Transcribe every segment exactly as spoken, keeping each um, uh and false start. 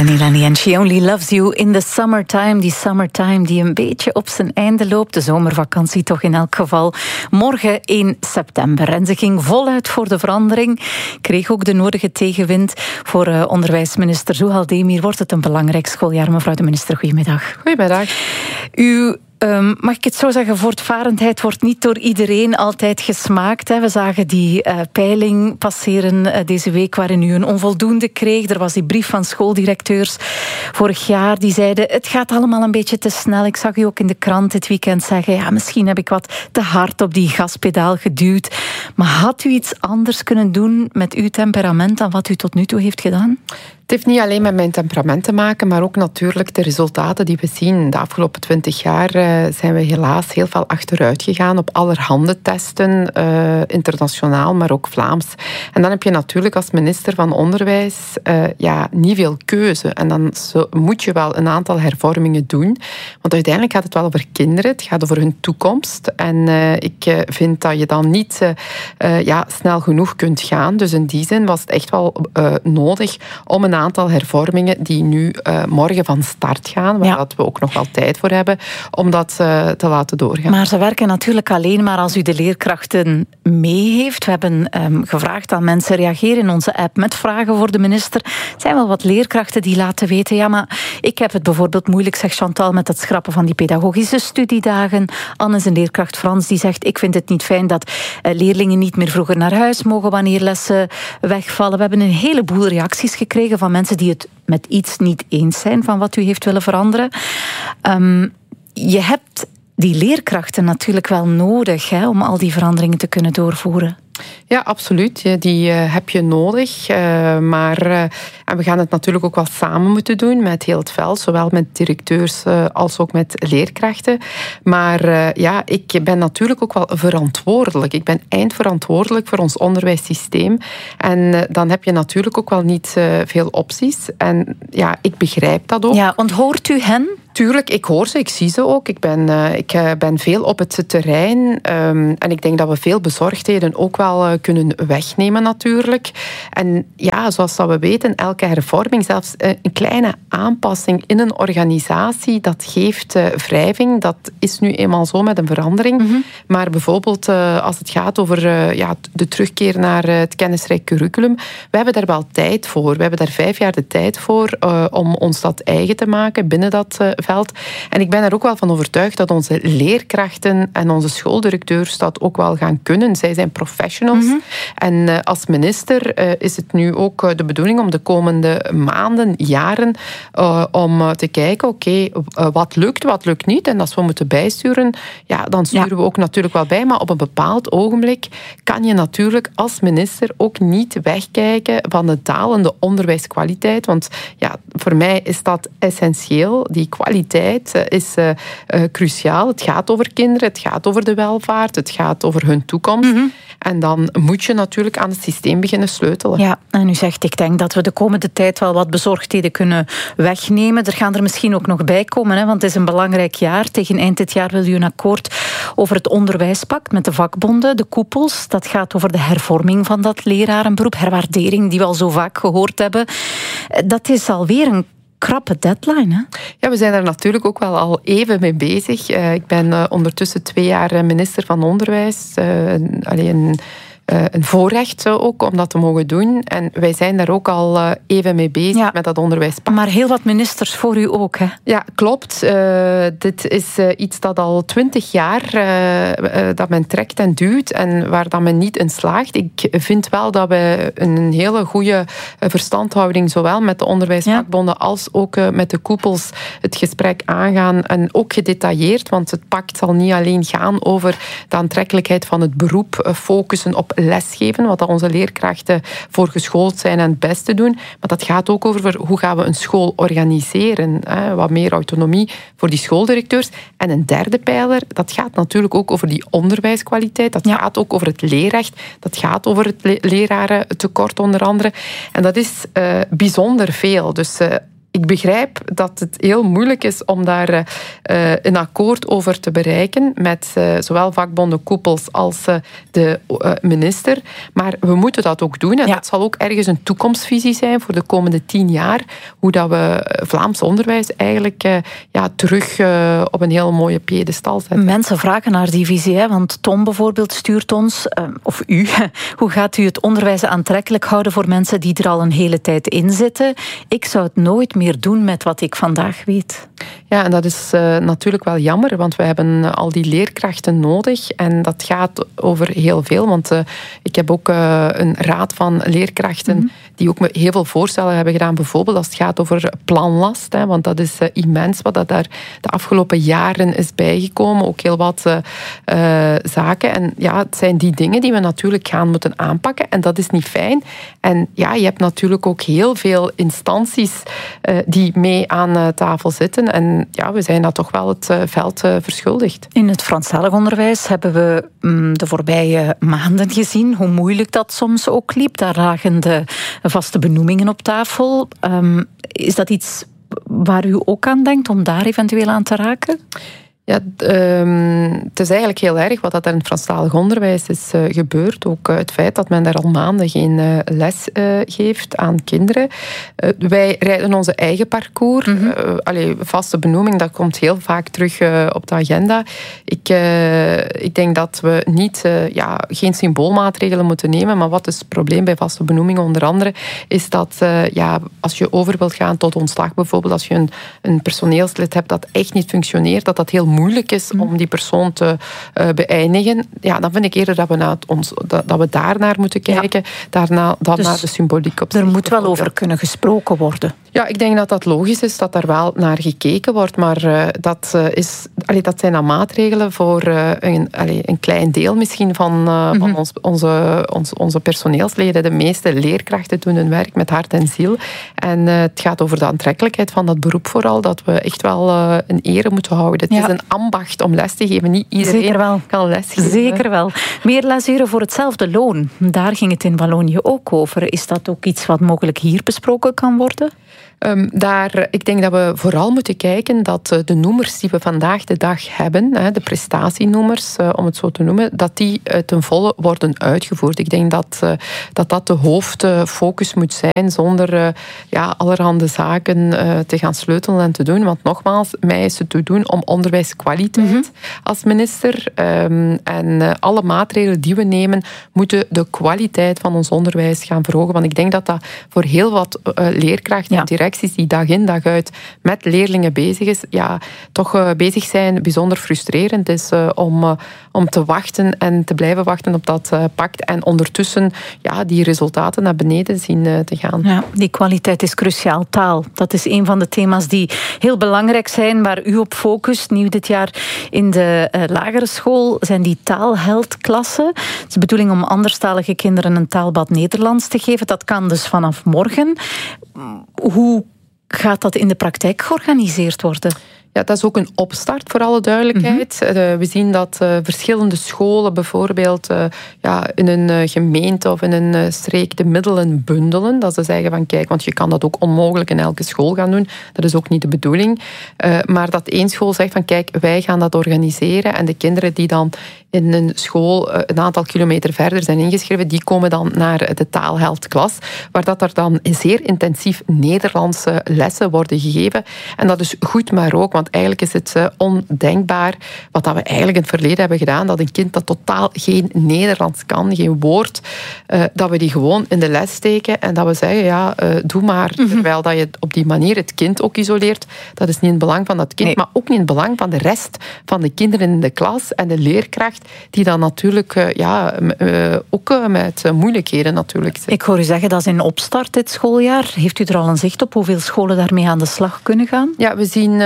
Lenny Lenny and She Only Loves You in the Summertime. Die summertime die een beetje op zijn einde loopt. De zomervakantie toch in elk geval. Morgen één september. En ze ging voluit voor de verandering. Kreeg ook de nodige tegenwind. Voor uh, onderwijsminister Zouhal Demir wordt het een belangrijk schooljaar. Mevrouw de minister, goedemiddag. Goedemiddag. U... Um, mag ik het zo zeggen, voortvarendheid wordt niet door iedereen altijd gesmaakt. Hè. We zagen die uh, peiling passeren uh, deze week waarin u een onvoldoende kreeg. Er was die brief van schooldirecteurs vorig jaar die zeiden het gaat allemaal een beetje te snel. Ik zag u ook in de krant dit weekend zeggen ja, misschien heb ik wat te hard op die gaspedaal geduwd. Maar had u iets anders kunnen doen met uw temperament dan wat u tot nu toe heeft gedaan? Het heeft niet alleen met mijn temperament te maken, maar ook natuurlijk de resultaten die we zien. De afgelopen twintig jaar uh, zijn we helaas heel veel achteruit gegaan op allerhande testen, uh, internationaal, maar ook Vlaams. En dan heb je natuurlijk als minister van Onderwijs uh, ja, niet veel keuze. En dan zo, moet je wel een aantal hervormingen doen. Want uiteindelijk gaat het wel over kinderen, het gaat over hun toekomst. En uh, ik uh, vind dat je dan niet uh, uh, ja, snel genoeg kunt gaan. Dus in die zin was het echt wel uh, nodig om een aantal hervormingen die nu uh, morgen van start gaan, waar ja. we ook nog wel tijd voor hebben, om dat uh, te laten doorgaan. Maar ze werken natuurlijk alleen maar als u de leerkrachten mee heeft. We hebben um, gevraagd aan mensen reageren in onze app met vragen voor de minister. Er zijn wel wat leerkrachten die laten weten, ja, maar ik heb het bijvoorbeeld moeilijk, zegt Chantal, met het schrappen van die pedagogische studiedagen. Anne is een leerkracht Frans, die zegt, ik vind het niet fijn dat uh, leerlingen niet meer vroeger naar huis mogen wanneer lessen wegvallen. We hebben een heleboel reacties gekregen van mensen die het met iets niet eens zijn van wat u heeft willen veranderen. Um, je hebt die leerkrachten natuurlijk wel nodig, hè, om al die veranderingen te kunnen doorvoeren. Ja, absoluut. Die uh, heb je nodig. Uh, maar uh, en we gaan het natuurlijk ook wel samen moeten doen met heel het veld, zowel met directeurs uh, als ook met leerkrachten. Maar uh, ja, ik ben natuurlijk ook wel verantwoordelijk. Ik ben eindverantwoordelijk voor ons onderwijssysteem. En uh, dan heb je natuurlijk ook wel niet uh, veel opties. En ja, ik begrijp dat ook. Ja, want hoort u hen? Tuurlijk, ik hoor ze, ik zie ze ook. Ik ben, uh, ik uh, ben veel op het terrein. Um, en ik denk dat we veel bezorgdheden ook wel uh, kunnen wegnemen natuurlijk. En ja, zoals dat we weten, elke hervorming, zelfs uh, een kleine aanpassing in een organisatie, dat geeft uh, wrijving. Dat is nu eenmaal zo met een verandering. Mm-hmm. Maar bijvoorbeeld uh, als het gaat over uh, ja, de terugkeer naar uh, het kennisrijk curriculum, we hebben daar wel tijd voor. We hebben daar vijf jaar de tijd voor uh, om ons dat eigen te maken binnen dat uh, veld. En ik ben er ook wel van overtuigd dat onze leerkrachten en onze schooldirecteurs dat ook wel gaan kunnen. Zij zijn professionals. Mm-hmm. En uh, als minister uh, is het nu ook uh, de bedoeling om de komende maanden, jaren, uh, om uh, te kijken, oké, okay, uh, wat lukt, wat lukt niet. En als we moeten bijsturen, ja, dan sturen ja. we ook natuurlijk wel bij. Maar op een bepaald ogenblik kan je natuurlijk als minister ook niet wegkijken van de dalende onderwijskwaliteit. Want ja, voor mij is dat essentieel. Die kwaliteit is uh, uh, cruciaal. Het gaat over kinderen, het gaat over de welvaart, het gaat over hun toekomst. Mm-hmm. En dan moet je natuurlijk aan het systeem beginnen sleutelen. Ja, en u zegt, ik denk dat we de komende tijd wel wat bezorgdheden kunnen wegnemen. Er gaan er misschien ook nog bij komen, hè, want het is een belangrijk jaar. Tegen eind dit jaar wil u een akkoord over het onderwijspact met de vakbonden, de koepels. Dat gaat over de hervorming van dat lerarenberoep, herwaardering die we al zo vaak gehoord hebben. Dat is alweer een krappe deadline, hè? Ja, we zijn er natuurlijk ook wel al even mee bezig. Uh, ik ben uh, ondertussen twee jaar minister van Onderwijs. Uh, alleen Uh, een voorrecht uh, ook om dat te mogen doen. En wij zijn daar ook al uh, even mee bezig ja. met dat onderwijspact. Maar heel wat ministers voor u ook, hè? Ja, klopt. Uh, dit is uh, iets dat al twintig jaar uh, uh, dat men trekt en duwt en waar dat men niet in slaagt. Ik vind wel dat we een hele goede verstandhouding zowel met de onderwijsvakbonden ja. als ook uh, met de koepels het gesprek aangaan en ook gedetailleerd, want het pact zal niet alleen gaan over de aantrekkelijkheid van het beroep, uh, focussen op lesgeven, wat onze leerkrachten voor geschoold zijn en het beste doen. Maar dat gaat ook over hoe gaan we een school organiseren. Hè? Wat meer autonomie voor die schooldirecteurs. En een derde pijler, dat gaat natuurlijk ook over die onderwijskwaliteit. Dat ja. gaat ook over het leerrecht. Dat gaat over het lerarentekort onder andere. En dat is uh, bijzonder veel. Dus uh, Ik begrijp dat het heel moeilijk is om daar uh, een akkoord over te bereiken met uh, zowel vakbonden, koepels als uh, de uh, minister. Maar we moeten dat ook doen. En ja. dat zal ook ergens een toekomstvisie zijn voor de komende tien jaar. Hoe dat we Vlaams onderwijs eigenlijk uh, ja, terug uh, op een heel mooie piedestal zetten. Mensen vragen naar die visie. Hè? Want Tom bijvoorbeeld stuurt ons, uh, of u, hoe gaat u het onderwijs aantrekkelijk houden voor mensen die er al een hele tijd in zitten? Ik zou het nooit meer meer doen met wat ik vandaag weet. Ja, en dat is uh, natuurlijk wel jammer, want we hebben al die leerkrachten nodig en dat gaat over heel veel, want uh, ik heb ook uh, een raad van leerkrachten mm-hmm. die ook me heel veel voorstellen hebben gedaan, bijvoorbeeld als het gaat over planlast, hè, want dat is uh, immens wat dat daar de afgelopen jaren is bijgekomen, ook heel wat uh, uh, zaken. En ja, het zijn die dingen die we natuurlijk gaan moeten aanpakken en dat is niet fijn. En ja, je hebt natuurlijk ook heel veel instanties uh, die mee aan uh, tafel zitten en ja, we zijn dat toch wel het uh, veld uh, verschuldigd. In het Franstalig onderwijs hebben we um, de voorbije maanden gezien hoe moeilijk dat soms ook liep. Daar lagen de vaste benoemingen op tafel. Um, is dat iets waar u ook aan denkt om daar eventueel aan te raken? Ja, um, het is eigenlijk heel erg wat dat in het Franstalig onderwijs is uh, gebeurd. Ook uh, het feit dat men daar al maanden geen uh, les uh, geeft aan kinderen. Uh, wij rijden onze eigen parcours. Mm-hmm. Uh, allee, vaste benoeming, dat komt heel vaak terug uh, op de agenda. Ik, uh, ik denk dat we niet, uh, ja, geen symboolmaatregelen moeten nemen, maar wat is het probleem bij vaste benoemingen onder andere, is dat uh, ja, als je over wilt gaan tot ontslag bijvoorbeeld, als je een, een personeelslid hebt dat echt niet functioneert, dat dat heel moeilijk is om die persoon te uh, beëindigen, ja, dan vind ik eerder dat we, naar ons, dat, dat we daarnaar moeten kijken, ja. daarna dan dus naar de symboliek op zich. Er moet wel over kunnen gesproken worden. Ja, ik denk dat dat logisch is, dat daar wel naar gekeken wordt, maar uh, dat, uh, is, allee, dat zijn dan maatregelen voor uh, een, allee, een klein deel misschien van, uh, mm-hmm. van ons, onze, onze, onze personeelsleden. De meeste leerkrachten doen hun werk met hart en ziel. En uh, het gaat over de aantrekkelijkheid van dat beroep vooral, dat we echt wel uh, een ere moeten houden. Het ja. is een ambacht om les te geven. Niet iedereen Zeker wel. kan les geven. Zeker wel. Meer lesuren voor hetzelfde loon. Daar ging het in Wallonië ook over. Is dat ook iets wat mogelijk hier besproken kan worden? Um, daar, ik denk dat we vooral moeten kijken dat de noemers die we vandaag de dag hebben, de prestatienoemers, om het zo te noemen, dat die ten volle worden uitgevoerd. Ik denk dat dat, dat de hoofdfocus moet zijn, zonder ja, allerhande zaken te gaan sleutelen en te doen. Want nogmaals, mij is het te doen om onderwijskwaliteit mm-hmm. als minister. Um, en alle maatregelen die we nemen, moeten de kwaliteit van ons onderwijs gaan verhogen. Want ik denk dat dat voor heel wat uh, leerkrachten en directies die dag in dag uit met leerlingen bezig is, ja, toch uh, bezig zijn, bijzonder frustrerend is uh, om, uh, om te wachten en te blijven wachten op dat uh, pact en ondertussen ja, die resultaten naar beneden zien uh, te gaan. Ja, die kwaliteit is cruciaal. Taal, dat is een van de thema's die heel belangrijk zijn, waar u op focust. Nieuw dit jaar in de uh, lagere school zijn die taalheldklassen. Het is de bedoeling om anderstalige kinderen een taalbad Nederlands te geven. Dat kan dus vanaf morgen. Hoe gaat dat in de praktijk georganiseerd worden? Ja, dat is ook een opstart, voor alle duidelijkheid. Mm-hmm. Uh, we zien dat uh, verschillende scholen bijvoorbeeld uh, ja, in een uh, gemeente of in een uh, streek de middelen bundelen. Dat ze zeggen van kijk, want je kan dat ook onmogelijk in elke school gaan doen. Dat is ook niet de bedoeling. Uh, maar dat één school zegt van kijk, wij gaan dat organiseren en de kinderen die dan in een school uh, een aantal kilometer verder zijn ingeschreven, die komen dan naar de taalheldklas, waar dat er dan zeer intensief Nederlandse lessen worden gegeven. En dat is goed, maar ook, want eigenlijk is het uh, ondenkbaar wat dat we eigenlijk in het verleden hebben gedaan, dat een kind dat totaal geen Nederlands kan, geen woord, uh, dat we die gewoon in de les steken en dat we zeggen, ja, uh, doe maar. Mm-hmm. Terwijl dat je op die manier het kind ook isoleert. Dat is niet in het belang van dat kind, nee. maar ook niet in het belang van de rest van de kinderen in de klas en de leerkracht, die dan natuurlijk uh, ja, uh, ook uh, met uh, moeilijkheden natuurlijk zit. Ik hoor u zeggen, dat is in opstart dit schooljaar. Heeft u er al een zicht op hoeveel scholen daarmee aan de slag kunnen gaan? Ja, we zien uh, de,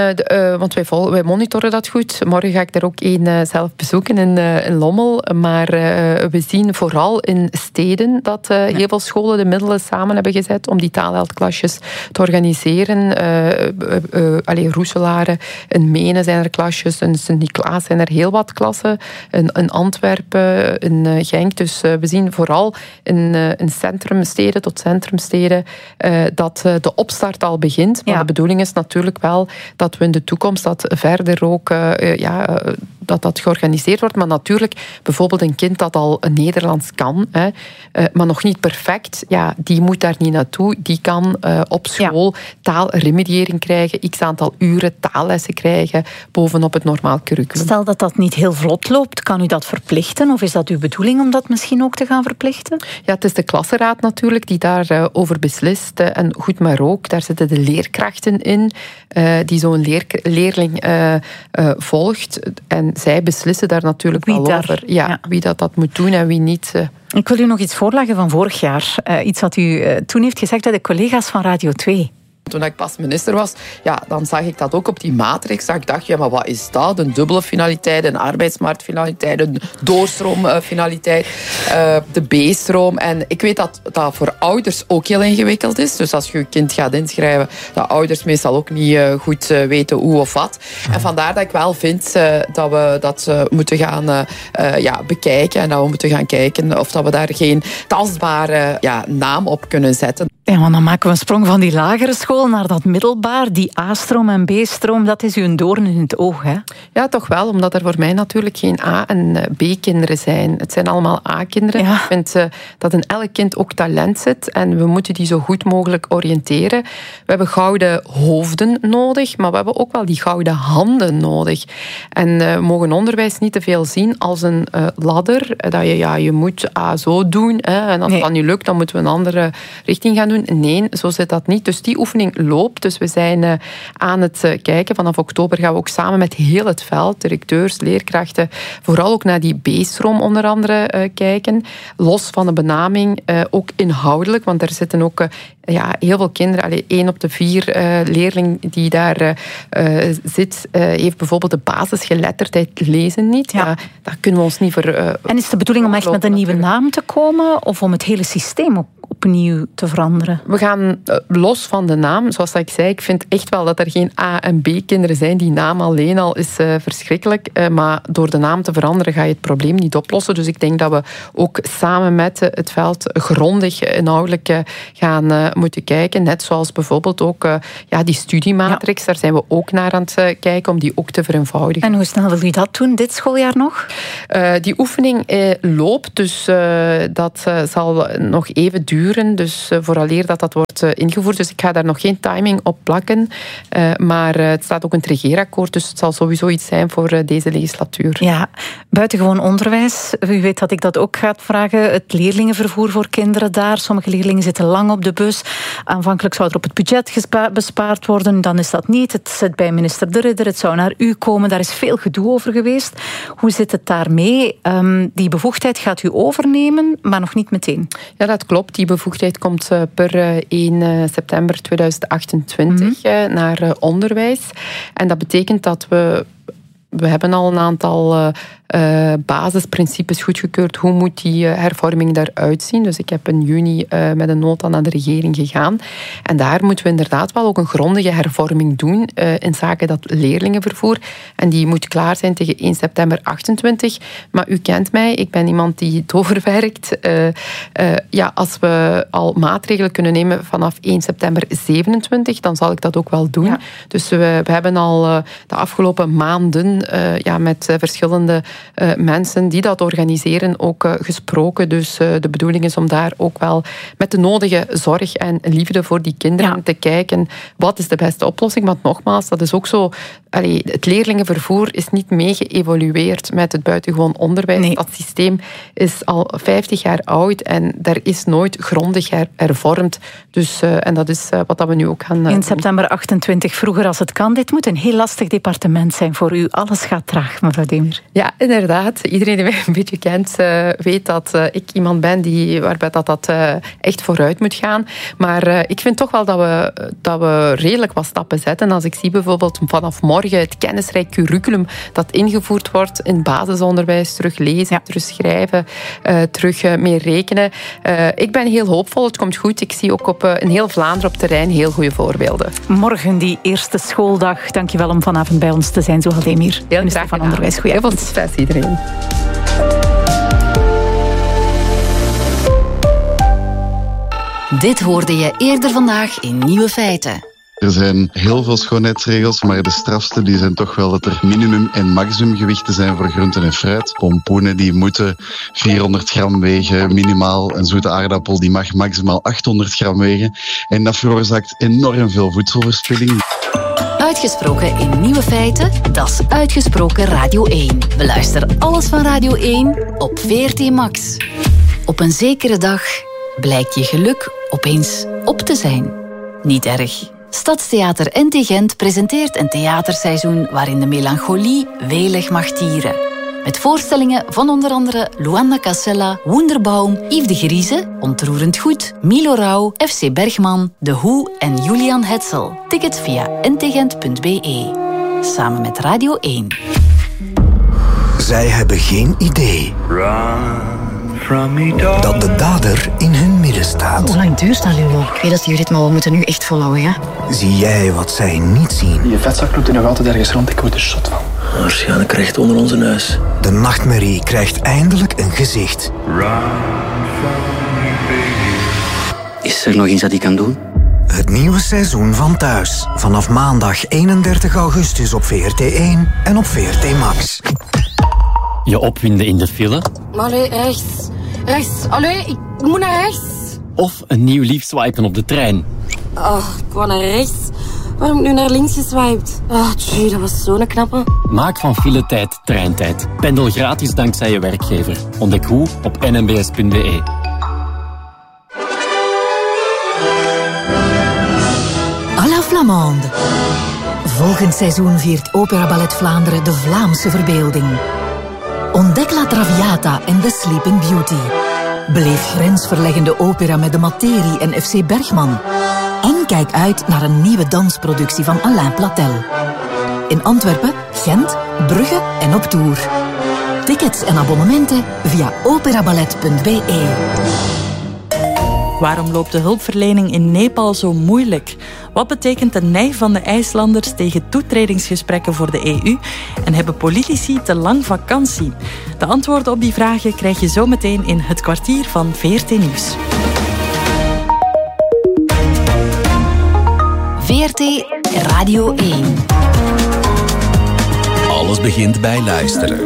uh, want wij, vol, wij monitoren dat goed. Morgen ga ik daar ook één uh, zelf bezoeken in, uh, in Lommel. Maar uh, we zien vooral in steden dat uh, heel veel scholen de middelen samen hebben gezet om die taalheldklasjes te organiseren. Uh, uh, uh, allee, Roeselare, in Menen zijn er klasjes, in Sint-Niklaas zijn er heel wat klassen, in, in Antwerpen, in uh, Genk. Dus uh, we zien vooral in, uh, in centrumsteden tot centrumsteden uh, dat uh, de opstart al begint. Maar ja. de bedoeling is natuurlijk wel dat we in de toekomst dat verder ook uh, ja, uh, dat dat georganiseerd wordt. Maar natuurlijk, bijvoorbeeld een kind dat al Nederlands kan, hè, uh, maar nog niet perfect, ja, die moet daar niet naartoe. Die kan uh, op school ja. taalremediëring krijgen, x aantal uren taallessen krijgen, bovenop het normaal curriculum. Stel dat dat niet heel vlot loopt, kan u dat verplichten? Of is dat uw bedoeling om dat misschien ook te gaan verplichten? Ja, het is de klassenraad natuurlijk die daarover uh, beslist. Uh, en goed, maar ook, daar zitten de leerkrachten in, uh, die zo'n leer, leerling uh, uh, volgt. En zij beslissen daar natuurlijk wie wel daar, over. Ja, ja. Wie dat, dat moet doen en wie niet. Uh. Ik wil u nog iets voorleggen van vorig jaar. Uh, iets wat u uh, toen heeft gezegd bij de collega's van Radio twee. Toen ik pas minister was, ja, dan zag ik dat ook op die matrix. Ik dacht, ja, maar wat is dat? Een dubbele finaliteit, een arbeidsmarktfinaliteit, een doorstroomfinaliteit, uh, de B-stroom. En ik weet dat dat voor ouders ook heel ingewikkeld is. Dus als je je kind gaat inschrijven, dat ouders meestal ook niet uh, goed uh, weten hoe of wat. En vandaar dat ik wel vind uh, dat we dat uh, moeten gaan uh, uh, ja, bekijken. En dat we moeten gaan kijken of dat we daar geen tastbare ja, naam op kunnen zetten. Ja, want dan maken we een sprong van die lagere school naar dat middelbaar. Die A-stroom en B-stroom, dat is u een doorn in het oog, hè? Ja, toch wel, omdat er voor mij natuurlijk geen A- en B-kinderen zijn. Het zijn allemaal A-kinderen. Ja. Ik vind uh, dat in elk kind ook talent zit en we moeten die zo goed mogelijk oriënteren. We hebben gouden hoofden nodig, maar we hebben ook wel die gouden handen nodig. En uh, we mogen onderwijs niet te veel zien als een uh, ladder, dat je, ja, je moet A zo doen, hè, en als nee. dat niet lukt, dan moeten we een andere richting gaan doen. Nee, zo zit dat niet. Dus die oefening loopt. Dus we zijn uh, aan het uh, kijken. Vanaf oktober gaan we ook samen met heel het veld, directeurs, leerkrachten, vooral ook naar die B-stroom onder andere uh, kijken. Los van de benaming, uh, ook inhoudelijk, want er zitten ook uh, ja, heel veel kinderen, allee, één op de vier uh, leerling die daar uh, uh, zit, uh, heeft bijvoorbeeld de basisgeletterdheid lezen niet. Ja. Ja, daar kunnen we ons niet voor... Uh, en is het de bedoeling om echt met een nieuwe naam te komen of om het hele systeem op opnieuw te veranderen? We gaan uh, los van de naam. Zoals ik zei, ik vind echt wel dat er geen A- en B-kinderen zijn. Die naam alleen al is uh, verschrikkelijk. Uh, maar door de naam te veranderen ga je het probleem niet oplossen. Dus ik denk dat we ook samen met uh, het veld grondig inhoudelijk uh, gaan uh, moeten kijken. Net zoals bijvoorbeeld ook uh, ja, die studiematrix. Ja. Daar zijn we ook naar aan het uh, kijken om die ook te vereenvoudigen. En hoe snel wil u dat doen, dit schooljaar nog? Uh, die oefening uh, loopt, dus uh, dat uh, zal nog even duren. Dus uh, vooraleer dat dat wordt uh, ingevoerd. Dus ik ga daar nog geen timing op plakken. Uh, maar uh, het staat ook in het regeerakkoord. Dus het zal sowieso iets zijn voor uh, deze legislatuur. Ja, buitengewoon onderwijs. U weet dat ik dat ook ga vragen. Het leerlingenvervoer voor kinderen daar. Sommige leerlingen zitten lang op de bus. Aanvankelijk zou er op het budget gespa- bespaard worden. Dan is dat niet. Het zit bij minister De Ridder. Het zou naar u komen. Daar is veel gedoe over geweest. Hoe zit het daarmee? Um, die bevoegdheid gaat u overnemen, maar nog niet meteen. Ja, dat klopt. Die bevoegdheid komt per één september tweeduizend achtentwintig mm-hmm. naar onderwijs. En dat betekent dat we... We hebben al een aantal uh, uh, basisprincipes goedgekeurd. Hoe moet die uh, hervorming daaruit zien? Dus ik heb in juni uh, met een nota naar de regering gegaan. En daar moeten we inderdaad wel ook een grondige hervorming doen uh, in zaken dat leerlingenvervoer. En die moet klaar zijn tegen één september achtentwintig. Maar u kent mij, ik ben iemand die doorwerkt. Uh, uh, ja, als we al maatregelen kunnen nemen vanaf één september zevenentwintig, dan zal ik dat ook wel doen. Ja. Dus we, we hebben al uh, de afgelopen maanden Uh, ja, met uh, verschillende uh, mensen die dat organiseren ook uh, gesproken. Dus uh, de bedoeling is om daar ook wel met de nodige zorg en liefde voor die kinderen ja. te kijken. Wat is de beste oplossing? Want nogmaals, dat is ook zo... Allee, het leerlingenvervoer is niet mee geëvolueerd met het buitengewoon onderwijs. Nee. Dat systeem is al vijftig jaar oud en daar is nooit grondig her- hervormd. Dus, uh, en dat is uh, wat dat we nu ook gaan... Uh, in september achtentwintig, vroeger als het kan. Dit moet een heel lastig departement zijn voor u. Alles gaat traag, mevrouw Demir. Ja, inderdaad. Iedereen die mij een beetje kent, uh, weet dat uh, ik iemand ben die, waarbij dat, dat uh, echt vooruit moet gaan. Maar uh, ik vind toch wel dat we, dat we redelijk wat stappen zetten. Als ik zie bijvoorbeeld vanaf morgen zorgen. Het kennisrijk curriculum dat ingevoerd wordt in basisonderwijs. Terug lezen, ja. terug schrijven, uh, terug uh, meer rekenen. Uh, ik ben heel hoopvol, het komt goed. Ik zie ook op uh, in heel Vlaanderen op terrein heel goede voorbeelden. Morgen die eerste schooldag. Dankjewel om vanavond bij ons te zijn, Zuhal Demir. Heel graag van Onderwijs. Goeie Heel veel succes iedereen. Dit hoorde je eerder vandaag in Nieuwe Feiten. Er zijn heel veel schoonheidsregels, maar de strafste die zijn toch wel dat er minimum- en maximumgewichten zijn voor groenten en fruit. Pompoenen die moeten vierhonderd gram wegen, minimaal. Een zoete aardappel die mag maximaal achthonderd gram wegen. En dat veroorzaakt enorm veel voedselverspilling. Uitgesproken in Nieuwe Feiten, dat is Uitgesproken Radio één. Beluister alles van Radio één op V R T Max. Op een zekere dag blijkt je geluk opeens op te zijn. Niet erg. Stadstheater N T Gent presenteert een theaterseizoen waarin de melancholie welig mag tieren. Met voorstellingen van onder andere Luanda Casella, Wunderbaum, Yves de Grieze, Ontroerend Goed, Milo Rauw, F C Bergman, The Who en Julian Hetzel. Tickets via n t gent punt b e. Samen met Radio één. Zij hebben geen idee dat de dader in hun midden staat. Hoe lang duurt dat nu nog? Ik weet dat jullie dit, maar we moeten nu echt volhouden, ja? Zie jij wat zij niet zien? Die vetzak loopt er nog altijd ergens rond, ik word er shot van. Waarschijnlijk recht onder onze neus. De nachtmerrie krijgt eindelijk een gezicht. Is er nog iets dat ik kan doen? Het nieuwe seizoen van Thuis. Vanaf maandag eenendertig augustus op V R T één en op V R T Max. Je opwinden in de file. Allee, rechts. Rechts. Allee, ik moet naar rechts. Of een nieuw lief swipen op de trein. Oh, ik wou naar rechts. Waarom heb ik nu naar links geswiped? Oh, tjie, dat was zo'n knappe. Maak van filetijd treintijd. Pendel gratis dankzij je werkgever. Ontdek hoe op n m b s punt b e. À la Flamande. Volgend seizoen viert Opera Ballet Vlaanderen de Vlaamse verbeelding. Ontdek La Traviata en The Sleeping Beauty. Beleef grensverleggende opera met de materie en F C Bergman. En kijk uit naar een nieuwe dansproductie van Alain Platel. In Antwerpen, Gent, Brugge en op tour. Tickets en abonnementen via operaballet punt b e. Waarom loopt de hulpverlening in Nepal zo moeilijk? Wat betekent de nee van de IJslanders tegen toetredingsgesprekken voor de E U? En hebben politici te lang vakantie? De antwoorden op die vragen krijg je zo meteen in het kwartier van V R T Nieuws. V R T Radio één. Alles begint bij luisteren.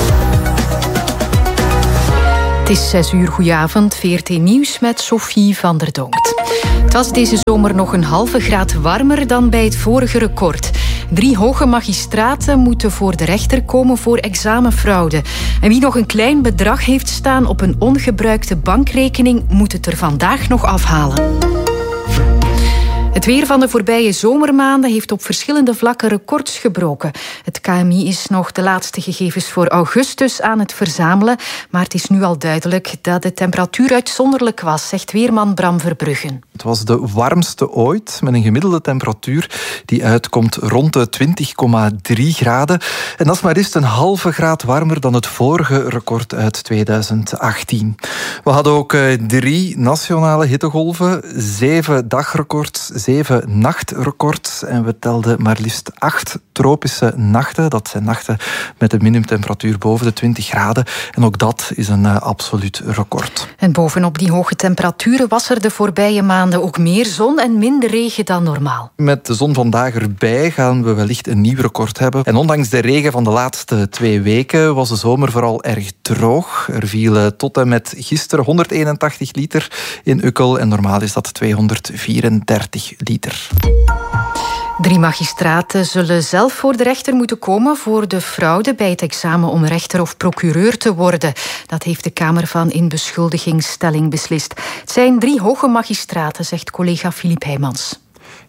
Het is zes uur, goedenavond. V R T Nieuws met Sophie van der Donkt. Het was deze zomer nog een halve graad warmer dan bij het vorige record. Drie hoge magistraten moeten voor de rechter komen voor examenfraude. En wie nog een klein bedrag heeft staan op een ongebruikte bankrekening, moet het er vandaag nog afhalen. Het weer van de voorbije zomermaanden heeft op verschillende vlakken records gebroken. Het K M I is nog de laatste gegevens voor augustus aan het verzamelen, maar het is nu al duidelijk dat de temperatuur uitzonderlijk was, zegt weerman Bram Verbruggen. Het was de warmste ooit, met een gemiddelde temperatuur die uitkomt rond de twintig komma drie graden. En dat is maar eens een halve graad warmer dan het vorige record uit tweeduizend achttien. We hadden ook drie nationale hittegolven, zeven dagrecords, zeven nachtrecords en we telden maar liefst acht tropische nachten. Dat zijn nachten met een minimumtemperatuur boven de twintig graden. En ook dat is een uh, absoluut record. En bovenop die hoge temperaturen was er de voorbije maanden ook meer zon en minder regen dan normaal. Met de zon vandaag erbij gaan we wellicht een nieuw record hebben. En ondanks de regen van de laatste twee weken was de zomer vooral erg droog. Er vielen tot en met gisteren honderdeenentachtig liter in Ukkel en normaal is dat tweehonderdvierendertig liter. Drie magistraten zullen zelf voor de rechter moeten komen voor de fraude bij het examen om rechter of procureur te worden. Dat heeft de Kamer van Inbeschuldigingsstelling beslist. Het zijn drie hoge magistraten, zegt collega Filip Heijmans.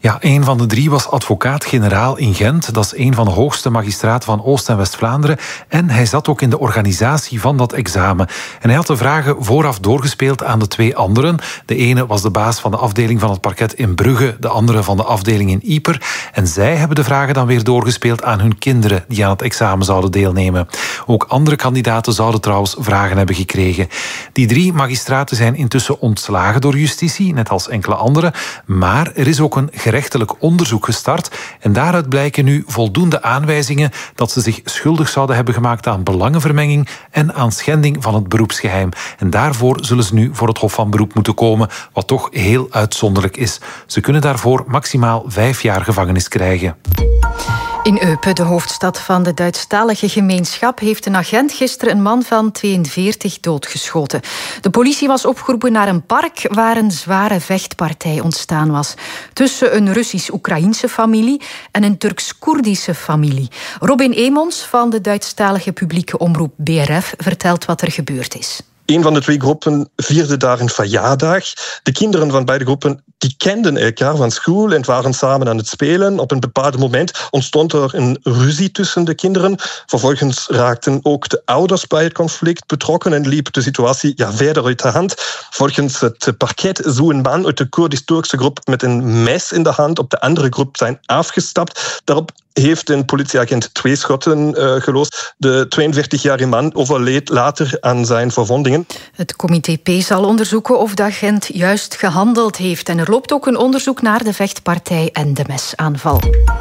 Ja, een van de drie was advocaat-generaal in Gent. Dat is een van de hoogste magistraten van Oost- en West-Vlaanderen. En hij zat ook in de organisatie van dat examen. En hij had de vragen vooraf doorgespeeld aan de twee anderen. De ene was de baas van de afdeling van het parket in Brugge, de andere van de afdeling in Ieper. En zij hebben de vragen dan weer doorgespeeld aan hun kinderen die aan het examen zouden deelnemen. Ook andere kandidaten zouden trouwens vragen hebben gekregen. Die drie magistraten zijn intussen ontslagen door justitie, net als enkele anderen. Maar er is ook een gerechtelijk onderzoek gestart en daaruit blijken nu voldoende aanwijzingen dat ze zich schuldig zouden hebben gemaakt aan belangenvermenging en aan schending van het beroepsgeheim. En daarvoor zullen ze nu voor het Hof van Beroep moeten komen, wat toch heel uitzonderlijk is. Ze kunnen daarvoor maximaal vijf jaar gevangenis krijgen. In Eupen, de hoofdstad van de Duitsstalige gemeenschap, heeft een agent gisteren een man van tweeënveertig doodgeschoten. De politie was opgeroepen naar een park waar een zware vechtpartij ontstaan was. Tussen een Russisch-Oekraïense familie en een Turks-Koerdische familie. Robin Emons van de Duitsstalige publieke omroep B R F vertelt wat er gebeurd is. Een van de twee groepen vierde daar een verjaardag. De kinderen van beide groepen die kenden elkaar van school en waren samen aan het spelen. Op een bepaald moment ontstond er een ruzie tussen de kinderen. Vervolgens raakten ook de ouders bij het conflict betrokken en liep de situatie ja, verder uit de hand. Volgens het parket zou een man uit de Koerdisch-Turkse groep met een mes in de hand op de andere groep zijn afgestapt. Daarop heeft een politieagent twee schotten uh, geloosd. De tweeënveertigjarige man overleed later aan zijn verwondingen. Het comité P zal onderzoeken of de agent juist gehandeld heeft. En er loopt ook een onderzoek naar de vechtpartij en de mesaanval.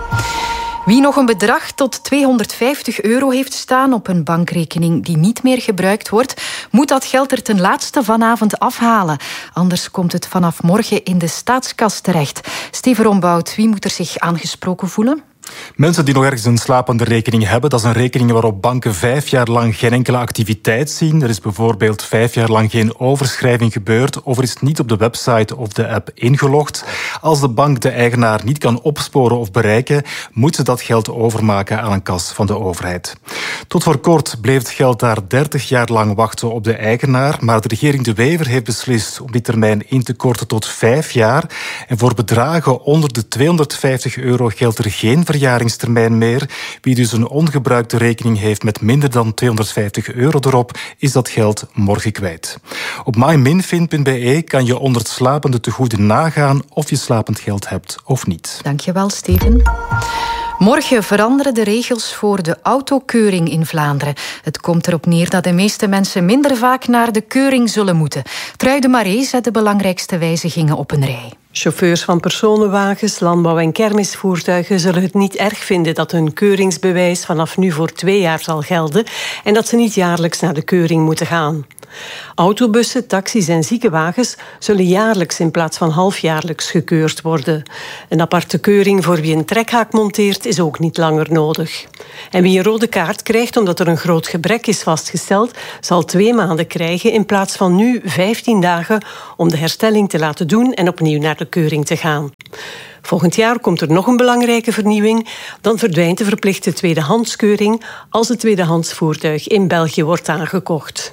Wie nog een bedrag tot tweehonderdvijftig euro heeft staan op een bankrekening die niet meer gebruikt wordt, moet dat geld er ten laatste vanavond afhalen. Anders komt het vanaf morgen in de staatskas terecht. Steven Rombout, wie moet er zich aangesproken voelen? Mensen die nog ergens een slapende rekening hebben, dat is een rekening waarop banken vijf jaar lang geen enkele activiteit zien. Er is bijvoorbeeld vijf jaar lang geen overschrijving gebeurd of er is niet op de website of de app ingelogd. Als de bank de eigenaar niet kan opsporen of bereiken, moet ze dat geld overmaken aan een kas van de overheid. Tot voor kort bleef het geld daar dertig jaar lang wachten op de eigenaar, maar de regering De Wever heeft beslist om die termijn in te korten tot vijf jaar. En voor bedragen onder de tweehonderdvijftig euro geldt er geen verjaringstermijn meer. Wie dus een ongebruikte rekening heeft met minder dan tweehonderdvijftig euro erop, is dat geld morgen kwijt. Op myminfin punt b e kan je onder het slapende tegoeden nagaan of je slapend geld hebt of niet. Dankjewel, Steven. Morgen veranderen de regels voor de autokeuring in Vlaanderen. Het komt erop neer dat de meeste mensen minder vaak naar de keuring zullen moeten. Trui de Maré zet de belangrijkste wijzigingen op een rij. Chauffeurs van personenwagens, landbouw- en kermisvoertuigen zullen het niet erg vinden dat hun keuringsbewijs vanaf nu voor twee jaar zal gelden en dat ze niet jaarlijks naar de keuring moeten gaan. Autobussen, taxis en ziekenwagens zullen jaarlijks in plaats van halfjaarlijks gekeurd worden. Een aparte keuring voor wie een trekhaak monteert is ook niet langer nodig. En wie een rode kaart krijgt omdat er een groot gebrek is vastgesteld, zal twee maanden krijgen in plaats van nu vijftien dagen om de herstelling te laten doen en opnieuw naar de keuring te gaan. Volgend jaar komt er nog een belangrijke vernieuwing. Dan verdwijnt de verplichte tweedehandskeuring als het tweedehandsvoertuig in België wordt aangekocht.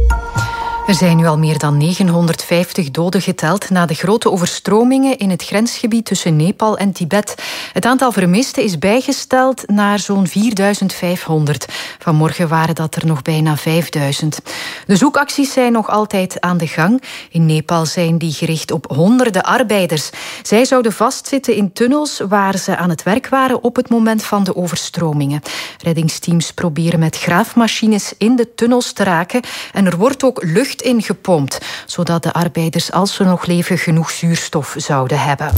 Er zijn nu al meer dan negenhonderdvijftig doden geteld na de grote overstromingen in het grensgebied tussen Nepal en Tibet. Het aantal vermisten is bijgesteld naar zo'n vierduizend vijfhonderd. Vanmorgen waren dat er nog bijna vijfduizend. De zoekacties zijn nog altijd aan de gang. In Nepal zijn die gericht op honderden arbeiders. Zij zouden vastzitten in tunnels waar ze aan het werk waren op het moment van de overstromingen. Reddingsteams proberen met graafmachines in de tunnels te raken en er wordt ook lucht ingepompt, zodat de arbeiders, als ze nog leven, genoeg zuurstof zouden hebben.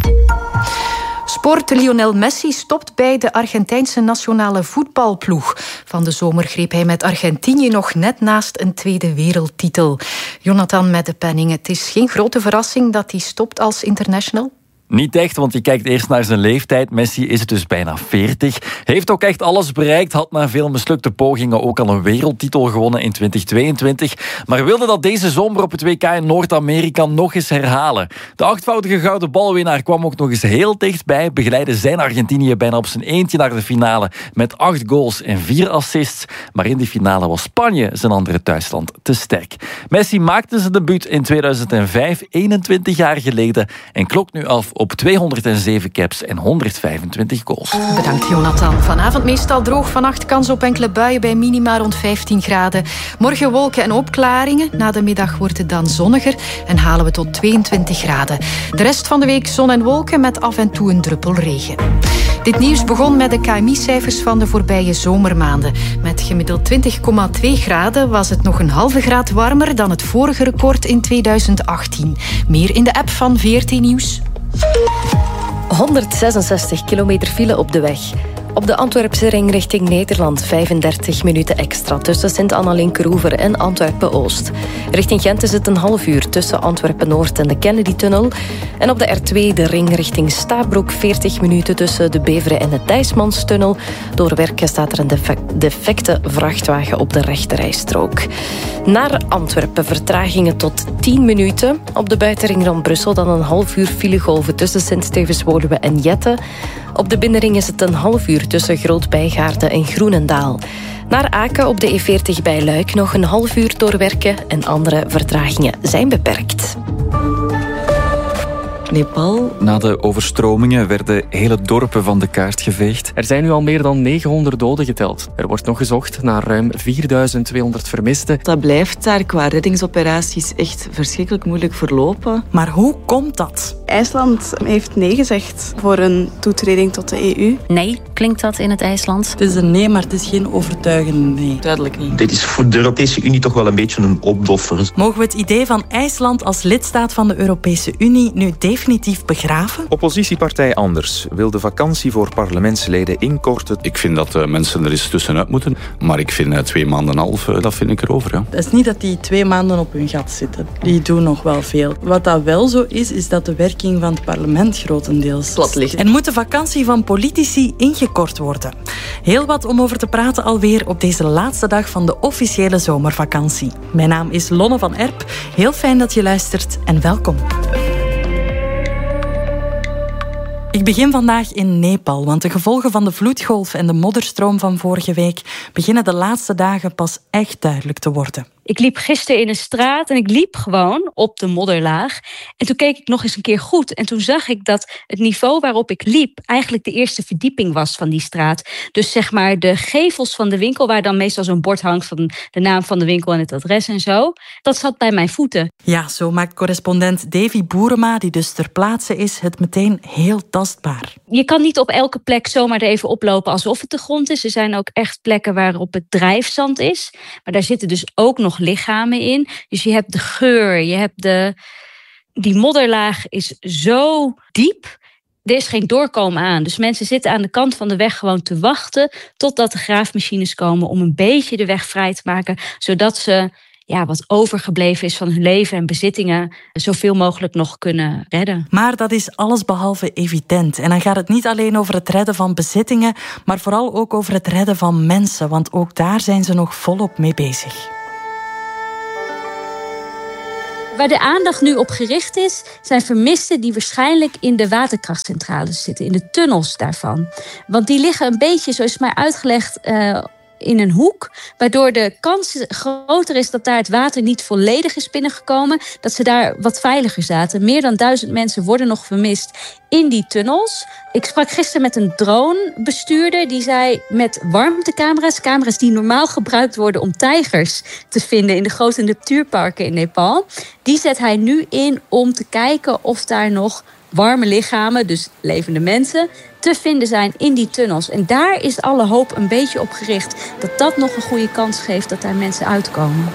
Sport. Lionel Messi stopt bij de Argentijnse nationale voetbalploeg. Van de zomer greep hij met Argentinië nog net naast een tweede wereldtitel. Jonathan met de penning. Het is geen grote verrassing dat hij stopt als international? Niet echt, want je kijkt eerst naar zijn leeftijd. Messi is het dus bijna veertig. Heeft ook echt alles bereikt. Had na veel mislukte pogingen ook al een wereldtitel gewonnen in twintig tweeëntwintig. Maar wilde dat deze zomer op het W K in Noord-Amerika nog eens herhalen. De achtvoudige gouden balwinnaar kwam ook nog eens heel dichtbij. Begeleidde zijn Argentinië bijna op zijn eentje naar de finale. Met acht goals en vier assists. Maar in die finale was Spanje, zijn andere thuisland, te sterk. Messi maakte zijn debuut in tweeduizend vijf, eenentwintig jaar geleden. En klokt nu af op op tweehonderdzeven caps en honderdvijfentwintig goals. Bedankt, Jonathan. Vanavond meestal droog, vannacht kans op enkele buien bij minima rond vijftien graden. Morgen wolken en opklaringen. Na de middag wordt het dan zonniger en halen we tot tweeëntwintig graden. De rest van de week zon en wolken met af en toe een druppel regen. Dit nieuws begon met de K M I-cijfers van de voorbije zomermaanden. Met gemiddeld twintig komma twee graden was het nog een halve graad warmer dan het vorige record in tweeduizend achttien. Meer in de app van V R T Nieuws. honderdzesenzestig kilometer file op de weg. Op de Antwerpse ring richting Nederland vijfendertig minuten extra tussen Sint-Anna-Linkeroever en Antwerpen-Oost. Richting Gent is het een half uur tussen Antwerpen-Noord en de Kennedy-tunnel. En op de R twee de ring richting Stabroek veertig minuten tussen de Beveren en de Thijsmanstunnel. Door werken staat er een defecte vrachtwagen op de rechterrijstrook. Naar Antwerpen vertragingen tot tien minuten. Op de buitenring rond Brussel dan een half uur filegolven tussen Sint-Stevens-Woluwe en Jette. Op de binnenring is het een half uur tussen Groot-Bijgaarden en Groenendaal. Naar Aken op de E veertig bij Luik nog een half uur doorwerken en andere vertragingen zijn beperkt. Nepal. Na de overstromingen werden hele dorpen van de kaart geveegd. Er zijn nu al meer dan negenhonderd doden geteld. Er wordt nog gezocht naar ruim vierduizend tweehonderd vermisten. Dat blijft daar qua reddingsoperaties echt verschrikkelijk moeilijk verlopen. Maar hoe komt dat? IJsland heeft nee gezegd voor een toetreding tot de E U. Nee, klinkt dat in het IJsland? Het is een nee, maar het is geen overtuigende nee. Duidelijk niet. Dit is voor de Europese Unie toch wel een beetje een opdoffer. Mogen we het idee van IJsland als lidstaat van de Europese Unie nu definitief begraven? Oppositiepartij Anders wil de vakantie voor parlementsleden inkorten. Ik vind dat uh, mensen er eens tussenuit moeten. Maar ik vind uh, twee maanden en een half, uh, dat vind ik erover. Ja. Het is niet dat die twee maanden op hun gat zitten. Die doen nog wel veel. Wat dat wel zo is, is dat de werking van het parlement grotendeels plat ligt. En moet de vakantie van politici ingekort worden? Heel wat om over te praten alweer op deze laatste dag van de officiële zomervakantie. Mijn naam is Lonne van Erp. Heel fijn dat je luistert en welkom. Ik begin vandaag in Nepal, want de gevolgen van de vloedgolf en de modderstroom van vorige week beginnen de laatste dagen pas echt duidelijk te worden. Ik liep gisteren in een straat en ik liep gewoon op de modderlaag. En toen keek ik nog eens een keer goed. En toen zag ik dat het niveau waarop ik liep eigenlijk de eerste verdieping was van die straat. Dus zeg maar de gevels van de winkel, waar dan meestal zo'n bord hangt van de naam van de winkel en het adres en zo. Dat zat bij mijn voeten. Ja, zo maakt correspondent Davy Boerema, die dus ter plaatse is, het meteen heel tastbaar. Je kan niet op elke plek zomaar er even oplopen alsof het de grond is. Er zijn ook echt plekken waarop het drijfzand is. Maar daar zitten dus ook nog lichamen in. Dus je hebt de geur, je hebt de... Die modderlaag is zo diep. Er is geen doorkomen aan. Dus mensen zitten aan de kant van de weg gewoon te wachten totdat de graafmachines komen om een beetje de weg vrij te maken, zodat ze ja, wat overgebleven is van hun leven en bezittingen zoveel mogelijk nog kunnen redden. Maar dat is allesbehalve evident. En dan gaat het niet alleen over het redden van bezittingen, maar vooral ook over het redden van mensen, want ook daar zijn ze nog volop mee bezig. Waar de aandacht nu op gericht is, zijn vermisten die waarschijnlijk in de waterkrachtcentrales zitten, in de tunnels daarvan. Want die liggen een beetje, zo is het mij uitgelegd, uh, in een hoek, waardoor de kans groter is dat daar het water niet volledig is binnengekomen, dat ze daar wat veiliger zaten. Meer dan duizend mensen worden nog vermist in die tunnels. Ik sprak gisteren met een dronebestuurder die zei met warmtecamera's, camera's die normaal gebruikt worden om tijgers te vinden in de grote natuurparken in Nepal, die zet hij nu in om te kijken of daar nog warme lichamen, dus levende mensen, te vinden zijn in die tunnels. En daar is alle hoop een beetje op gericht, dat dat nog een goede kans geeft dat daar mensen uitkomen.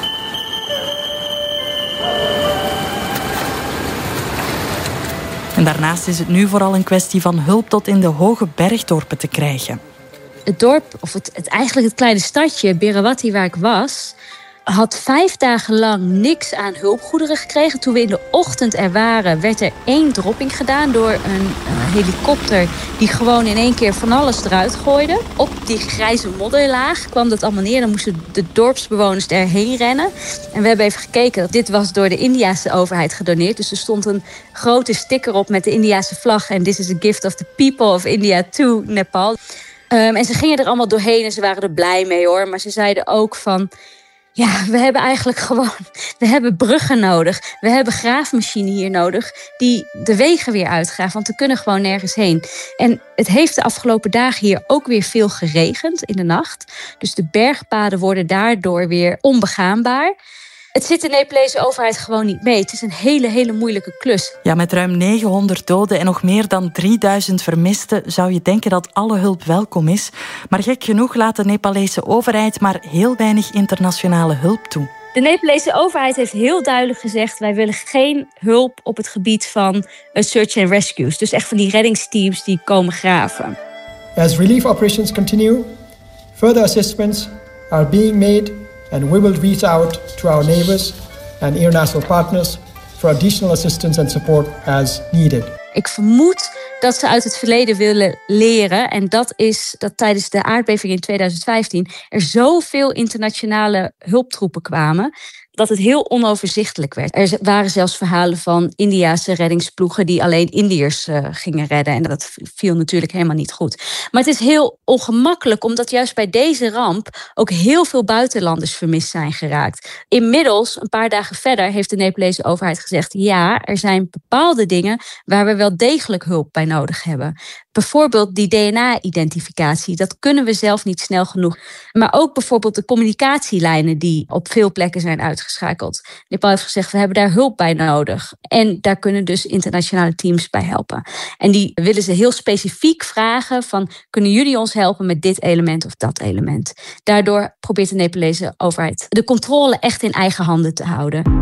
En daarnaast is het nu vooral een kwestie van hulp tot in de hoge bergdorpen te krijgen. Het dorp, of het, het eigenlijk het kleine stadje Berawati waar ik was, had vijf dagen lang niks aan hulpgoederen gekregen. Toen we in de ochtend er waren, werd er één dropping gedaan door een uh, helikopter die gewoon in één keer van alles eruit gooide. Op die grijze modderlaag kwam dat allemaal neer. Dan moesten de dorpsbewoners erheen rennen. En we hebben even gekeken. Dit was door de Indiase overheid gedoneerd. Dus er stond een grote sticker op met de Indiase vlag. En this is a gift of the people of India to Nepal. Um, en ze gingen er allemaal doorheen en ze waren er blij mee hoor. Maar ze zeiden ook van, Ja, we hebben eigenlijk gewoon... We hebben bruggen nodig. We hebben graafmachines hier nodig die de wegen weer uitgraven. Want we kunnen gewoon nergens heen. En het heeft de afgelopen dagen hier ook weer veel geregend in de nacht. Dus de bergpaden worden daardoor weer onbegaanbaar. Het zit de Nepalese overheid gewoon niet mee. Het is een hele, hele moeilijke klus. Ja, met ruim negenhonderd doden en nog meer dan drieduizend vermisten zou je denken dat alle hulp welkom is. Maar gek genoeg laat de Nepalese overheid maar heel weinig internationale hulp toe. De Nepalese overheid heeft heel duidelijk gezegd... wij willen geen hulp op het gebied van search and rescues. Dus echt van die reddingsteams die komen graven. As relief operations continue, further assessments are being made... and we will reach out to our neighbors and international partners for additional assistance and support as needed. Ik vermoed dat ze uit het verleden willen leren. En dat is dat tijdens de aardbeving in tweeduizend vijftien... er zoveel internationale hulptroepen kwamen... dat het heel onoverzichtelijk werd. Er waren zelfs verhalen van Indiase reddingsploegen... die alleen Indiërs uh, gingen redden. En dat viel natuurlijk helemaal niet goed. Maar het is heel ongemakkelijk... omdat juist bij deze ramp... ook heel veel buitenlanders vermist zijn geraakt. Inmiddels, een paar dagen verder... heeft de Nepalese overheid gezegd... ja, er zijn bepaalde dingen... waar we wel degelijk hulp bij nodig hebben. Bijvoorbeeld die D N A-identificatie. Dat kunnen we zelf niet snel genoeg. Maar ook bijvoorbeeld de communicatielijnen... die op veel plekken zijn uitgeschakeld. Nepal heeft gezegd, we hebben daar hulp bij nodig. En daar kunnen dus internationale teams bij helpen. En die willen ze heel specifiek vragen van... kunnen jullie ons helpen met dit element of dat element? Daardoor probeert de Nepalese overheid... de controle echt in eigen handen te houden.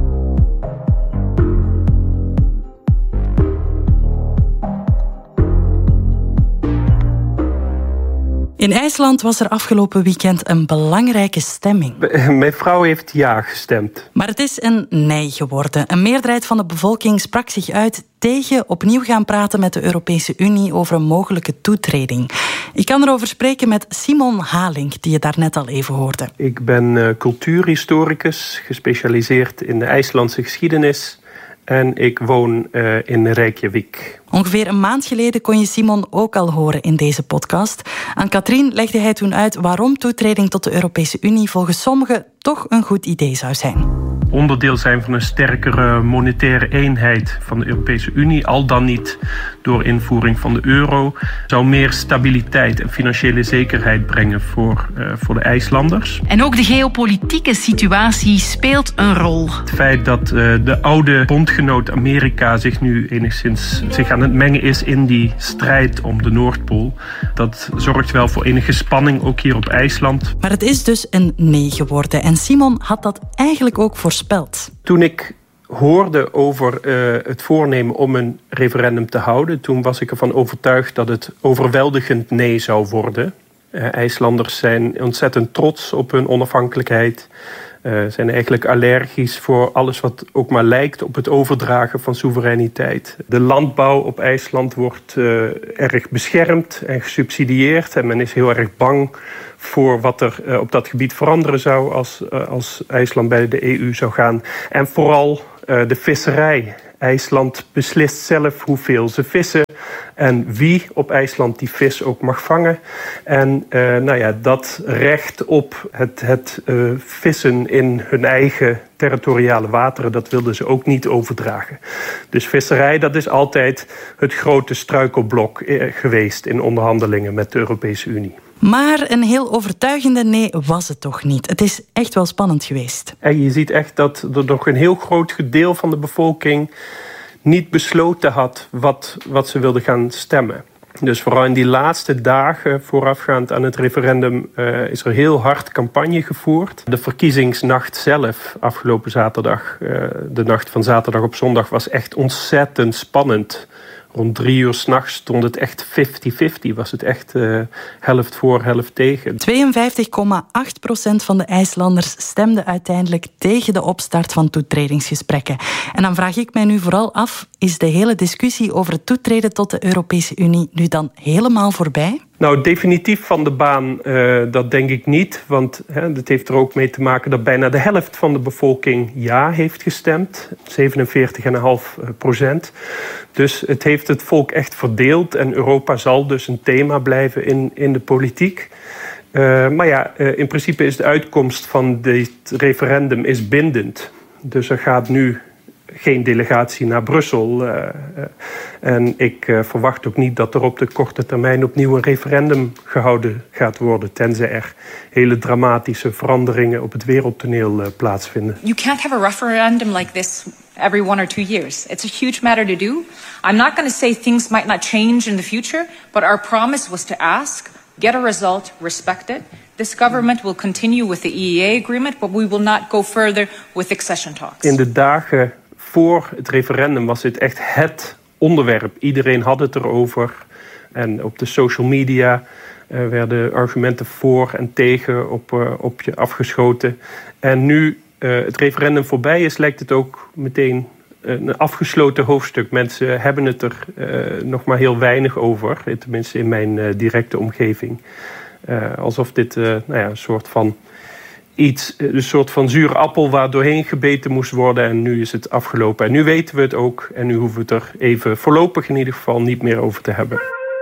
In IJsland was er afgelopen weekend een belangrijke stemming. Mijn vrouw heeft ja gestemd. Maar het is een nee geworden. Een meerderheid van de bevolking sprak zich uit tegen opnieuw gaan praten met de Europese Unie over een mogelijke toetreding. Ik kan erover spreken met Simon Halink, die je daarnet al even hoorde. Ik ben uh, cultuurhistoricus, gespecialiseerd in de IJslandse geschiedenis. En ik woon uh, in Reykjavik. Ongeveer een maand geleden kon je Simon ook al horen in deze podcast. Aan Katrien legde hij toen uit waarom toetreding tot de Europese Unie volgens sommigen toch een goed idee zou zijn. Onderdeel zijn van een sterkere monetaire eenheid van de Europese Unie, al dan niet door invoering van de euro, zou meer stabiliteit en financiële zekerheid brengen voor, uh, voor de IJslanders. En ook de geopolitieke situatie speelt een rol. Het feit dat uh, de oude bondgenoot Amerika zich nu enigszins zich aan het mengen is in die strijd om de Noordpool, dat zorgt wel voor enige spanning, ook hier op IJsland. Maar het is dus een nee geworden en Simon had dat eigenlijk ook voorspeld. Toen ik hoorde over uh, het voornemen om een referendum te houden, toen was ik ervan overtuigd dat het overweldigend nee zou worden. Uh, IJslanders zijn ontzettend trots op hun onafhankelijkheid. Uh, zijn eigenlijk allergisch voor alles wat ook maar lijkt op het overdragen van soevereiniteit. De landbouw op IJsland wordt uh, erg beschermd en gesubsidieerd. En men is heel erg bang voor wat er uh, op dat gebied veranderen zou als, uh, als IJsland bij de E U zou gaan. En vooral uh, de visserij. IJsland beslist zelf hoeveel ze vissen en wie op IJsland die vis ook mag vangen. En uh, nou ja, dat recht op het, het uh, vissen in hun eigen territoriale wateren, dat wilden ze ook niet overdragen. Dus visserij, dat is altijd het grote struikelblok uh, geweest in onderhandelingen met de Europese Unie. Maar een heel overtuigende nee was het toch niet. Het is echt wel spannend geweest. En je ziet echt dat er nog een heel groot deel van de bevolking niet besloten had wat, wat ze wilden gaan stemmen. Dus vooral in die laatste dagen voorafgaand aan het referendum uh, is er heel hard campagne gevoerd. De verkiezingsnacht zelf, afgelopen zaterdag, uh, de nacht van zaterdag op zondag, was echt ontzettend spannend. Rond drie uur 's nachts stond het echt vijftig vijftig. Was het echt uh, helft voor, helft tegen. tweeënvijftig komma acht procent van de IJslanders stemde uiteindelijk tegen de opstart van toetredingsgesprekken. En dan vraag ik mij nu vooral af, is de hele discussie over het toetreden tot de Europese Unie nu dan helemaal voorbij? Nou, definitief van de baan, uh, dat denk ik niet. Want hè, dat heeft er ook mee te maken dat bijna de helft van de bevolking ja heeft gestemd. zevenenveertig komma vijf procent. Dus het heeft het volk echt verdeeld. En Europa zal dus een thema blijven in, in de politiek. Uh, maar ja, uh, in principe is de uitkomst van dit referendum is bindend. Dus er gaat nu geen delegatie naar Brussel. Uh, uh, en ik uh, verwacht ook niet dat er op de korte termijn opnieuw een referendum gehouden gaat worden, tenzij er hele dramatische veranderingen op het wereldtoneel uh, plaatsvinden. You can't have a referendum like this every one or two years. It's a huge matter to do. I'm not going to say things might not change in the future, but our promise was to ask, get a result, respect it. This government will continue with the E E A agreement, but we will not go further with accession talks. In de dagen voor het referendum was dit echt het onderwerp. Iedereen had het erover. En op de social media uh, werden argumenten voor en tegen op, uh, op je afgeschoten. En nu uh, het referendum voorbij is, lijkt het ook meteen een afgesloten hoofdstuk. Mensen hebben het er uh, nog maar heel weinig over. Tenminste in mijn uh, directe omgeving. Uh, alsof dit uh, nou ja, een soort van iets, een soort van zure appel waar doorheen gebeten moest worden. En nu is het afgelopen. En nu weten we het ook. En nu hoeven we het er even voorlopig in ieder geval niet meer over te hebben.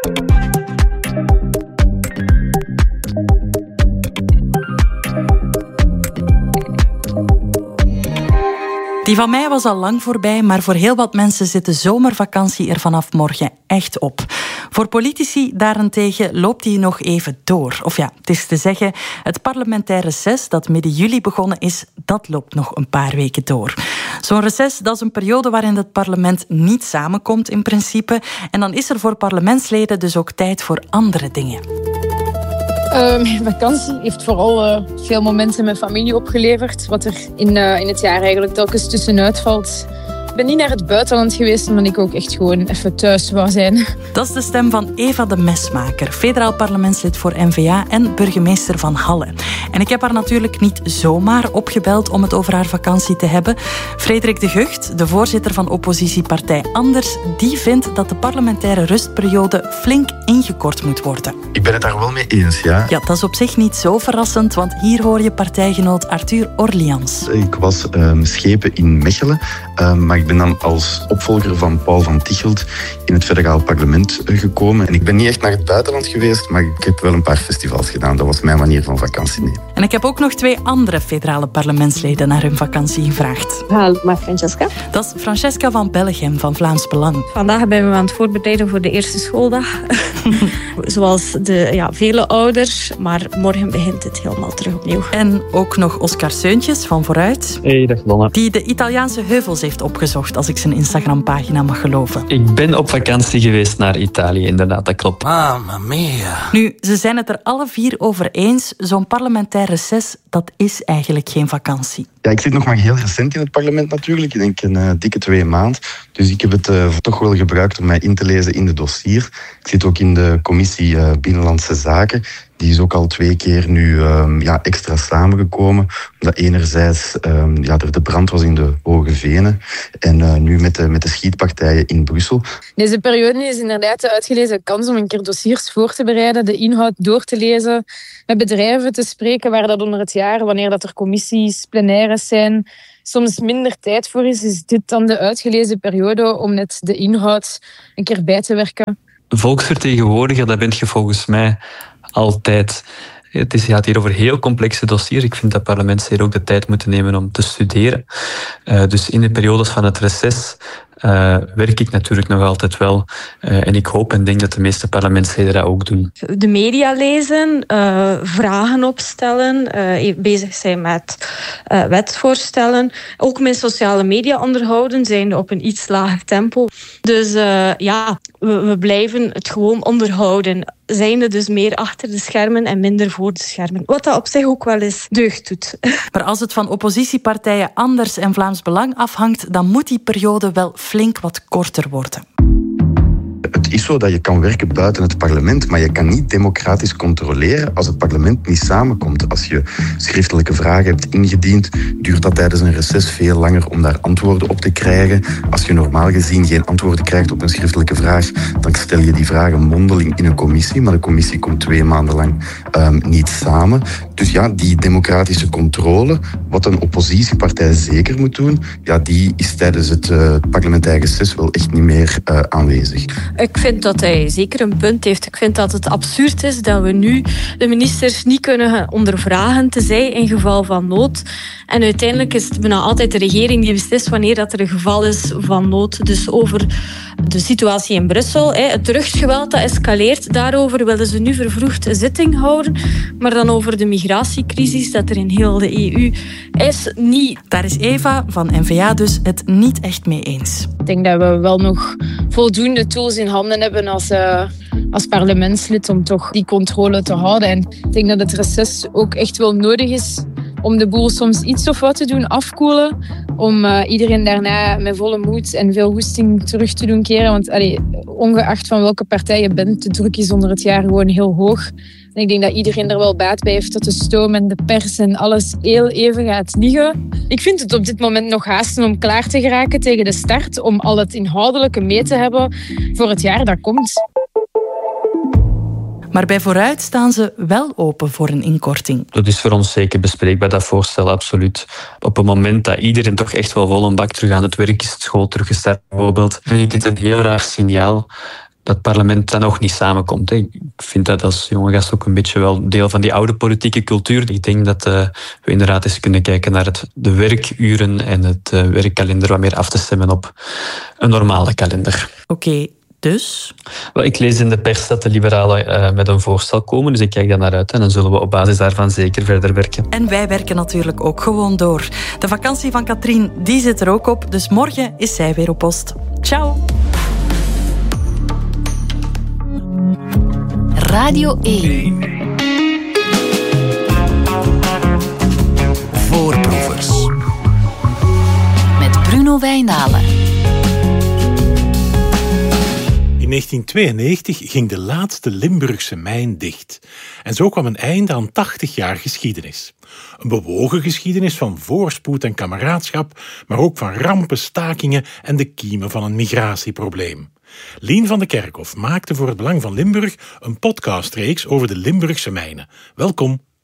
Die van mij was al lang voorbij, maar voor heel wat mensen zit de zomervakantie er vanaf morgen echt op. Voor politici daarentegen loopt die nog even door. Of ja, het is te zeggen, het parlementair reces dat midden juli begonnen is, dat loopt nog een paar weken door. Zo'n reces, dat is een periode waarin het parlement niet samenkomt in principe. En dan is er voor parlementsleden dus ook tijd voor andere dingen. Uh, mijn vakantie heeft vooral uh, veel momenten met familie opgeleverd. Wat er in, uh, in het jaar eigenlijk telkens tussenuit valt. Ik ben niet naar het buitenland geweest, omdat ik ook echt gewoon even thuis wou zijn. Dat is de stem van Eva de Mesmaker, federaal parlementslid voor N V A en burgemeester van Halle. En ik heb haar natuurlijk niet zomaar opgebeld om het over haar vakantie te hebben. Frederik de Gucht, de voorzitter van oppositiepartij Anders, die vindt dat de parlementaire rustperiode flink ingekort moet worden. Ik ben het daar wel mee eens, ja. Ja, dat is op zich niet zo verrassend, want hier hoor je partijgenoot Arthur Orleans. Ik was um, schepen in Mechelen, um, maar ik ben dan als opvolger van Paul van Tichelt in het federaal parlement gekomen. En ik ben niet echt naar het buitenland geweest, maar ik heb wel een paar festivals gedaan. Dat was mijn manier van vakantie nemen. En ik heb ook nog twee andere federale parlementsleden naar hun vakantie gevraagd. Hallo, maar Francesca. Dat is Francesca van Bellegem van Vlaams Belang. Vandaag ben we aan het voorbereiden voor de eerste schooldag. Zoals de ja, vele ouders, maar morgen begint het helemaal terug opnieuw. En ook nog Oscar Seuntjes van Vooruit. Hey, dag Donna. Die de Italiaanse heuvels heeft opgezocht, als ik zijn Instagram-pagina mag geloven. Ik ben op vakantie geweest naar Italië, inderdaad, dat klopt. Mamma mia. Nu, ze zijn het er alle vier over eens. Zo'n parlementair reces, dat is eigenlijk geen vakantie. Ja, ik zit nog maar heel recent in het parlement natuurlijk. Ik denk een uh, dikke twee maanden. Dus ik heb het uh, toch wel gebruikt om mij in te lezen in de dossier. Ik zit ook in de commissie uh, Binnenlandse Zaken. Die is ook al twee keer nu um, ja, extra samengekomen. Omdat enerzijds um, ja, er de brand was in de Hoge Venen. En uh, nu met de, met de schietpartijen in Brussel. Deze periode is inderdaad de uitgelezen kans om een keer dossiers voor te bereiden. De inhoud door te lezen. Met bedrijven te spreken waar dat onder het jaar, wanneer dat er commissies, plenaires zijn, soms minder tijd voor is. Is dit dan de uitgelezen periode om net de inhoud een keer bij te werken? Volksvertegenwoordiger, dat bent je volgens mij altijd. Het is, gaat hier over heel complexe dossiers. Ik vind dat parlementsleden ook de tijd moeten nemen om te studeren. Uh, dus in de periodes van het reces uh, werk ik natuurlijk nog altijd wel. Uh, en ik hoop en denk dat de meeste parlementsleden dat ook doen. De media lezen, uh, vragen opstellen, uh, bezig zijn met uh, wetsvoorstellen. Ook met sociale media onderhouden, zijn op een iets lager tempo. Dus uh, ja, we, we blijven het gewoon onderhouden. Zijnde dus meer achter de schermen en minder voor de schermen. Wat dat op zich ook wel eens deugd doet. Maar als het van oppositiepartijen Anders en Vlaams Belang afhangt, dan moet die periode wel flink wat korter worden. Het is zo dat je kan werken buiten het parlement, maar je kan niet democratisch controleren als het parlement niet samenkomt. Als je schriftelijke vragen hebt ingediend, duurt dat tijdens een reces veel langer om daar antwoorden op te krijgen. Als je normaal gezien geen antwoorden krijgt op een schriftelijke vraag, dan stel je die vragen mondeling in een commissie, maar de commissie komt twee maanden lang um, niet samen. Dus ja, die democratische controle, wat een oppositiepartij zeker moet doen, ja, die is tijdens het uh, parlementaire reces wel echt niet meer uh, aanwezig. Ik Ik vind dat hij zeker een punt heeft. Ik vind dat het absurd is dat we nu de ministers niet kunnen ondervragen, tenzij in geval van nood. En uiteindelijk is het bijna altijd de regering die beslist wanneer dat er een geval is van nood. Dus over de situatie in Brussel, het drugsgeweld dat escaleert, daarover willen ze nu vervroegd zitting houden. Maar dan over de migratiecrisis dat er in heel de E U is, niet. Daar is Eva van N V A dus het niet echt mee eens. Ik denk dat we wel nog voldoende tools in handen hebben als, uh, als parlementslid om toch die controle te houden. En ik denk dat het reces ook echt wel nodig is om de boel soms iets of wat te doen afkoelen. Om uh, iedereen daarna met volle moed en veel hoesting terug te doen keren. Want allee, ongeacht van welke partij je bent, de druk is onder het jaar gewoon heel hoog. En ik denk dat iedereen er wel baat bij heeft dat de stoom en de pers en alles heel even gaat liggen. Ik vind het op dit moment nog haasten om klaar te geraken tegen de start. Om al het inhoudelijke mee te hebben voor het jaar dat komt. Maar bij Vooruit staan ze wel open voor een inkorting. Dat is voor ons zeker bespreekbaar, dat voorstel, absoluut. Op het moment dat iedereen toch echt wel vol een bak terug aan het werk is, school teruggestart bijvoorbeeld, vind ik het een heel raar signaal dat het parlement dan nog niet samenkomt. Ik vind dat als jonge gast ook een beetje wel deel van die oude politieke cultuur. Ik denk dat uh, we inderdaad eens kunnen kijken naar het, de werkuren en het uh, werkkalender wat meer af te stemmen op een normale kalender. Oké. Okay. Dus? Wel, ik lees in de pers dat de liberalen uh, met een voorstel komen, dus ik kijk daar naar uit en dan zullen we op basis daarvan zeker verder werken. En wij werken natuurlijk ook gewoon door. De vakantie van Katrien, die zit er ook op, dus morgen is zij weer op post. Ciao! Radio één. Voorproevers. Met Bruno Wijnalen. In negentien tweeënnegentig ging de laatste Limburgse mijn dicht. En zo kwam een einde aan tachtig jaar geschiedenis. Een bewogen geschiedenis van voorspoed en kameraadschap, maar ook van rampen, stakingen en de kiemen van een migratieprobleem. Lien van de Kerkhof maakte voor het Belang van Limburg een podcastreeks over de Limburgse mijnen. Welkom